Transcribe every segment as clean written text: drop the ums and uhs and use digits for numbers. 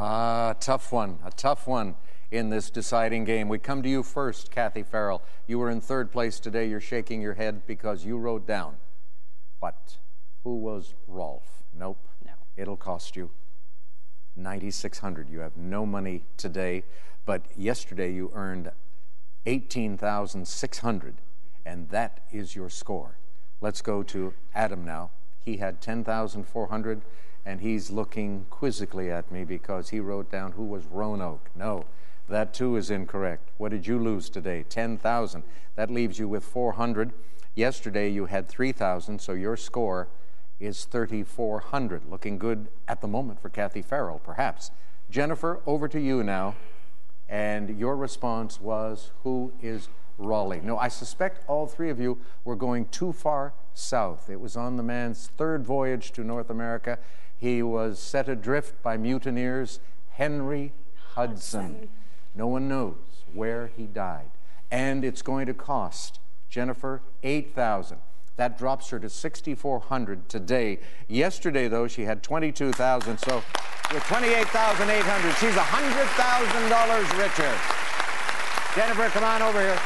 A tough one in this deciding game. We come to you first, Kathy Farrell. You were in third place today. You're shaking your head because you wrote down what? Who was Rolf? Nope. No. It'll cost you $9,600. You have no money today, but yesterday you earned $18,600, and that is your score. Let's go to Adam now. He had $10,400, and he's looking quizzically at me because he wrote down who was Roanoke. No, that too is incorrect. What did you lose today? $10,000. That leaves you with $400. Yesterday you had $3,000, so your score is $3,400. Looking good at the moment for Kathy Farrell, perhaps. Jennifer, over to you now. And your response was, who is Raleigh? No, I suspect all three of you were going too far south. It was on the man's third voyage to North America. He was set adrift by mutineers. Henry Hudson. No one knows where he died. And it's going to cost Jennifer $8,000. That drops her to $6,400 today. Yesterday, though, she had $22,000. So with $28,800, she's $100,000 richer. Jennifer, come on over here.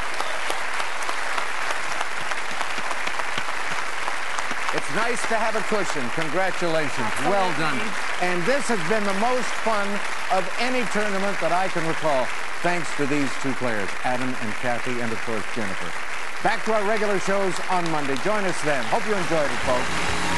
It's nice to have a cushion. Congratulations. Well done. And this has been the most fun of any tournament that I can recall, thanks to these two players, Adam and Kathy, and of course, Jennifer. Back to our regular shows on Monday. Join us then. Hope you enjoyed it, folks.